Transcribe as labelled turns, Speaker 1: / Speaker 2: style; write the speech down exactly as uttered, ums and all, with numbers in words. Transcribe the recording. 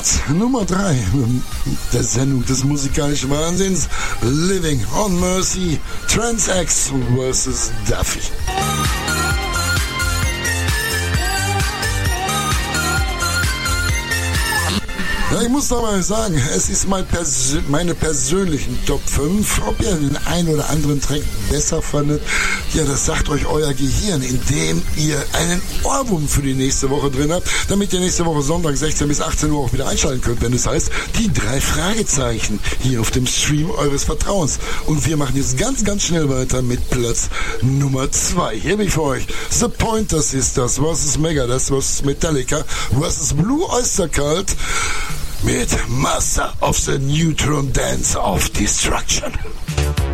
Speaker 1: Platz Nummer drei der Sendung des musikalischen Wahnsinns, Living on Mercy, Trans-X versus. Duffy. Ja, ich muss doch mal sagen, es ist mein Pers- meine persönlichen Top fünf. Ob ihr den einen oder anderen Track besser fandet, ja, das sagt euch euer Gehirn, indem ihr einen Ohrwurm für die nächste Woche drin habt, damit ihr nächste Woche Sonntag sechzehn bis achtzehn Uhr auch wieder einschalten könnt, wenn es heißt, die drei Fragezeichen hier auf dem Stream eures Vertrauens. Und wir machen jetzt ganz, ganz schnell weiter mit Platz Nummer zwei. Hier bin ich für euch. The Pointer Sisters versus Megadeth versus Metallica versus Blue Oyster Cult mit Master of the Neutron Dance of Destruction.